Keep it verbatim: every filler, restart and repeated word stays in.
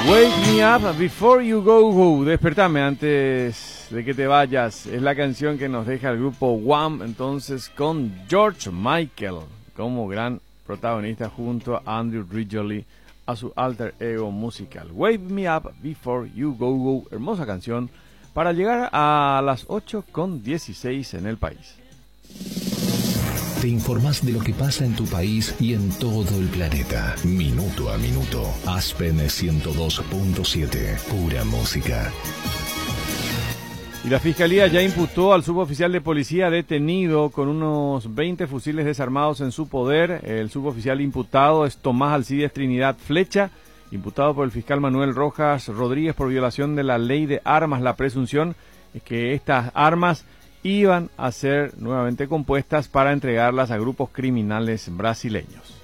Wake Me Up Before You Go Go. Despertame antes de que te vayas. Es la canción que nos deja el grupo Wham, entonces, con George Michael como gran protagonista junto a Andrew Ridgeley, a su alter ego musical. Wake Me Up Before You Go Go. Hermosa canción para llegar a las ocho con dieciséis en el país. Te informás de lo que pasa en tu país y en todo el planeta. Minuto a minuto. Aspen ciento dos punto siete. Pura música. Y la Fiscalía ya imputó al suboficial de policía detenido con unos veinte fusiles desarmados en su poder. El suboficial imputado es Tomás Alcides Trinidad Flecha, imputado por el fiscal Manuel Rojas Rodríguez por violación de la ley de armas. La presunción es que estas armas iban a ser nuevamente compuestas para entregarlas a grupos criminales brasileños.